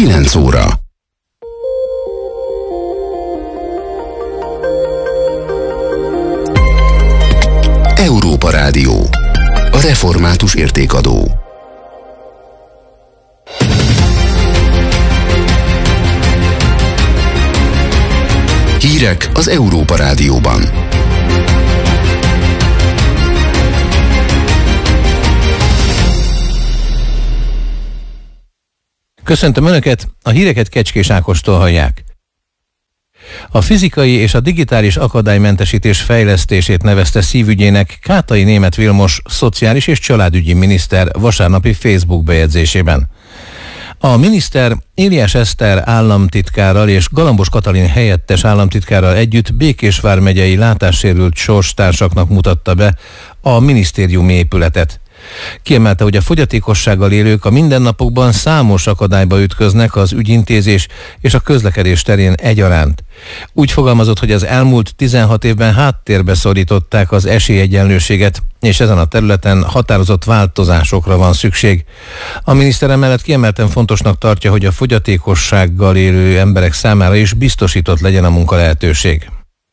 9 óra. Európa Rádió. A református értékadó. Hírek az Európa Rádióban. Köszöntöm Önöket, a híreket Kecskés Ákostól hallják. A fizikai és a digitális akadálymentesítés fejlesztését nevezte szívügyének Kátai Németh Vilmos szociális és családügyi miniszter vasárnapi Facebook bejegyzésében. A miniszter Éliás Eszter államtitkárral és Galambos Katalin helyettes államtitkárral együtt Békés vármegyei látássérült sorstársaknak mutatta be a minisztériumi épületet. Kiemelte, hogy a fogyatékossággal élők a mindennapokban számos akadályba ütköznek az ügyintézés és a közlekedés terén egyaránt. Úgy fogalmazott, hogy az elmúlt 16 évben háttérbe szorították az esélyegyenlőséget, és ezen a területen határozott változásokra van szükség. A miniszter emellett kiemelten fontosnak tartja, hogy a fogyatékossággal élő emberek számára is biztosított legyen a munkalehetőség.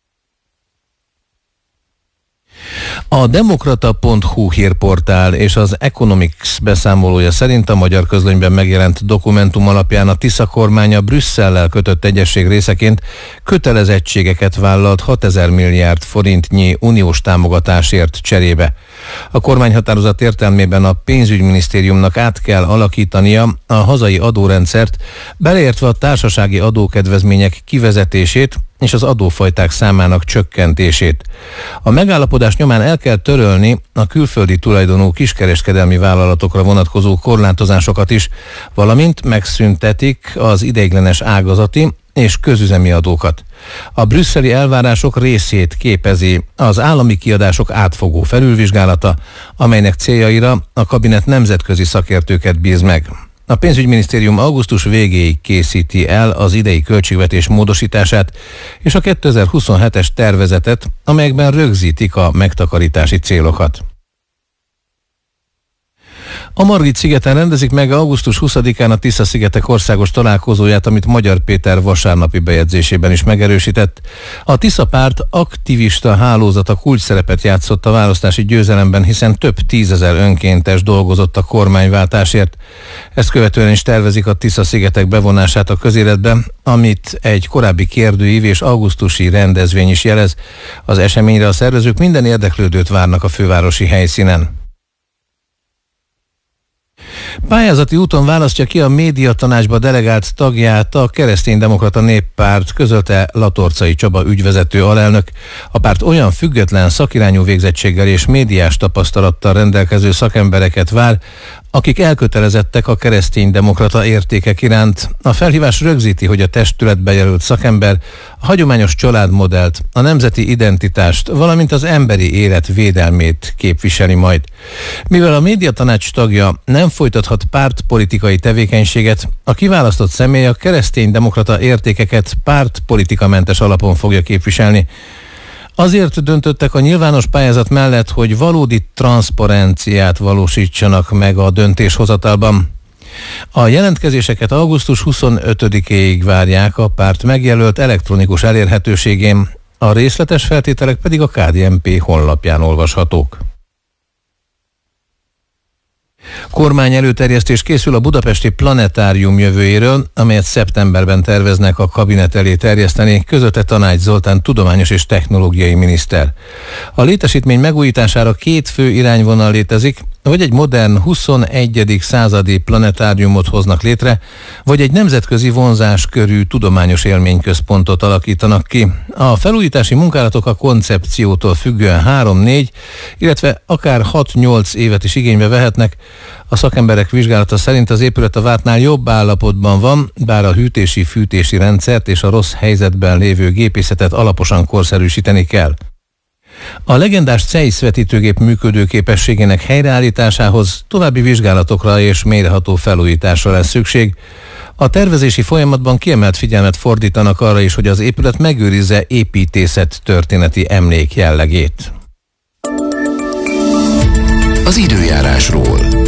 A Demokrata.hu hírportál és az Economics beszámolója szerint a Magyar Közlönyben megjelent dokumentum alapján a Tisza kormánya Brüsszellel kötött egyezség részeként kötelezettségeket vállalt 6000 milliárd forintnyi uniós támogatásért cserébe. A kormányhatározat értelmében a pénzügyminisztériumnak át kell alakítania a hazai adórendszert, beleértve a társasági adókedvezmények kivezetését és az adófajták számának csökkentését. A megállapodás nyomán el kell törölni a külföldi tulajdonú kiskereskedelmi vállalatokra vonatkozó korlátozásokat is, valamint megszüntetik az ideiglenes ágazati és közüzemi adókat. A brüsszeli elvárások részét képezi az állami kiadások átfogó felülvizsgálata, amelynek céljaira a kabinet nemzetközi szakértőket bíz meg. A pénzügyminisztérium augusztus végéig készíti el az idei költségvetés módosítását és a 2027-es tervezetet, amelyekben rögzítik a megtakarítási célokat. A Margit-szigeten rendezik meg augusztus 20-án a Tisza-szigetek országos találkozóját, amit Magyar Péter vasárnapi bejegyzésében is megerősített. A Tisza párt aktivista hálózata kulcsszerepet játszott a választási győzelemben, hiszen több 10 000 önkéntes dolgozott a kormányváltásért. Ezt követően is tervezik a Tisza-szigetek bevonását a közéletbe, amit egy korábbi kérdőív és augusztusi rendezvény is jelez. Az eseményre a szervezők minden érdeklődőt várnak a fővárosi helyszínen. Pályázati úton választja ki a médiatanácsba delegált tagját a Kereszténydemokrata Néppárt, közölte Latorcai Csaba ügyvezető alelnök. A párt olyan független szakirányú végzettséggel és médiás tapasztalattal rendelkező szakembereket vár, akik elkötelezettek a kereszténydemokrata értékek iránt. A felhívás rögzíti, hogy a testületbe jelölt szakember a hagyományos családmodellt, a nemzeti identitást, valamint az emberi élet védelmét képviseli majd. Mivel a médiatanács tagja nem folytathat pártpolitikai tevékenységet, a kiválasztott személy a kereszténydemokrata értékeket pártpolitikamentes alapon fogja képviselni. Azért döntöttek a nyilvános pályázat mellett, hogy valódi transzparenciát valósítsanak meg a döntéshozatalban. A jelentkezéseket augusztus 25-éig várják a párt megjelölt elektronikus elérhetőségén, a részletes feltételek pedig a KDNP honlapján olvashatók. Kormány előterjesztés készül a budapesti planetárium jövőjéről, amelyet szeptemberben terveznek a kabinet elé terjeszteni, közölte Tanács Zoltán tudományos és technológiai miniszter. A létesítmény megújítására 2 fő irányvonal létezik, vagy egy modern 21. századi planetáriumot hoznak létre, vagy egy nemzetközi vonzáskörű tudományos élményközpontot alakítanak ki. A felújítási munkálatok a koncepciótól függően 3-4, illetve akár 6-8 évet is igénybe vehetnek. A szakemberek vizsgálata szerint az épület a vártnál jobb állapotban van, bár a hűtési-fűtési rendszert és a rossz helyzetben lévő gépészetet alaposan korszerűsíteni kell. A legendás Zeiss vetítőgép működőképességének helyreállításához további vizsgálatokra és mélyreható felújításra lesz szükség. A tervezési folyamatban kiemelt figyelmet fordítanak arra is, hogy az épület megőrizze építészet történeti emlék jellegét. Az időjárásról.